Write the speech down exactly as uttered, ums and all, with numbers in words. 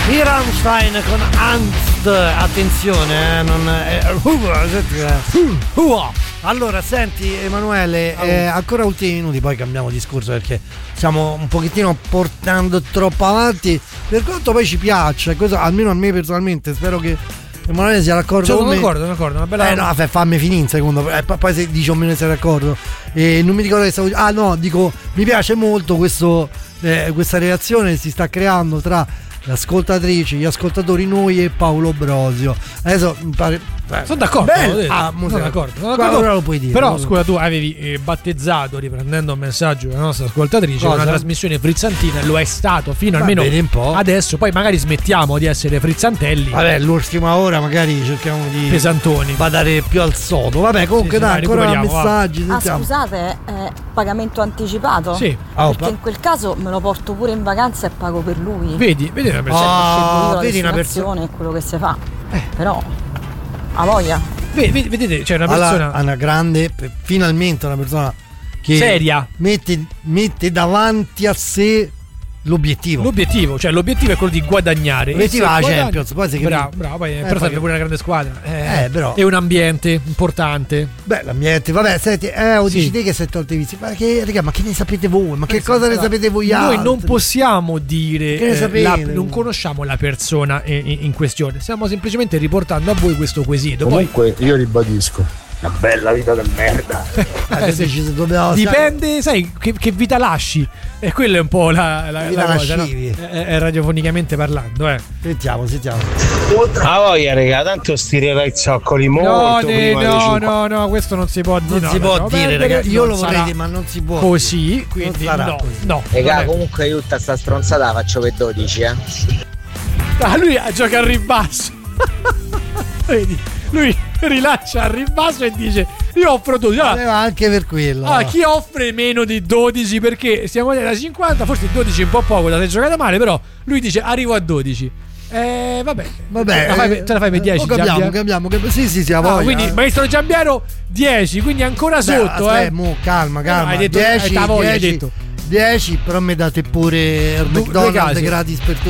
I Rammstein con Angst, attenzione, eh, non è... Allora, senti Emanuele, eh, ancora ultimi minuti, poi cambiamo discorso perché stiamo un pochettino portando troppo avanti, per quanto poi ci piaccia, cosa, almeno a me personalmente, spero che Emanuele sia d'accordo cioè, con me. Sono d'accordo, d'accordo, una bella... Eh no, fammi finire un secondo, eh, poi se dici o meno sei d'accordo. Eh, non mi ricordo che stavo... Ah no, dico, mi piace molto questo, eh, questa relazione che si sta creando tra le ascoltatrici, gli ascoltatori, noi e Paolo Brosio. Adesso mi pare... Eh, sono d'accordo, ah, sono d'accordo, sono d'accordo. Ora lo puoi dire. Però scusa, tu avevi eh, battezzato, riprendendo un messaggio della nostra ascoltatrice, cosa? Una trasmissione frizzantina, lo è stato fino Va almeno un po'. Adesso, poi magari smettiamo di essere frizzantelli. Vabbè, l'ultima ora magari cerchiamo di pesantoni, badare più al sodo. Vabbè, comunque sì, sì, dai, ancora messaggi. Ah, scusate, eh, pagamento anticipato? Sì. Ah, perché in quel caso me lo porto pure in vacanza e pago per lui. Vedi, vedi una persona. Oh, vedi una persona e quello che si fa. Eh. Però a voglia. Vedi, vedete, c'è una persona. Alla, una grande, finalmente una persona che seria mette, mette davanti a sé l'obiettivo. L'obiettivo, cioè l'obiettivo è quello di guadagnare. L'obiettivo è la Champions, poi si bravo, bravo, poi, eh, però serve pure una grande squadra. Eh, eh, però. E un ambiente importante. Beh, l'ambiente, vabbè, senti, eh, o sì. dici te che sei tolto i vizi. Ma che, raga, ma che ne sapete voi? Ma che esatto, cosa ne sapete voi altri? Noi non possiamo dire che ne sapete? La, non conosciamo la persona in, in questione. Stiamo semplicemente riportando a voi questo quesito. Comunque poi, io ribadisco. Una bella vita del merda. eh, se ci dobbiamo dipende, sai, che, che vita lasci. E quella è un po' la, la, vita la cosa, no? è, è radiofonicamente parlando, eh. Sentiamo, sentiamo. Ah voglia, raga, tanto stirerei i zoccoli molto no, prima no, no, no, questo non si può dire. Non no, si può no, dire, beh, raga. Io lo sarà vorrei dire, ma non si può. Così, quindi no, così. no. Raga, comunque io tutta sta stronzata la faccio per dodici, eh. Ah, lui gioca al ribasso. Vedi, lui rilascia al ribasso e dice io offro dodici. Allora, anche per quello. Ah, chi offre meno di dodici? Perché stiamo da cinquanta, forse dodici è un po' poco da te giocata male, però lui dice arrivo a dodici. Eh, vabbè, vabbè, te la fai, te la fai per dieci. Oh, capiamo, capiamo, capiamo. Sì, sì, sì, a voglia. Ah, quindi maestro Giambiero dieci, quindi ancora sotto. Beh, aspetta, eh. mo, calma, calma. No, hai detto, dieci, eh, voglia, dieci, hai detto. dieci, però mi date pure il McDonald's gratis per tutti.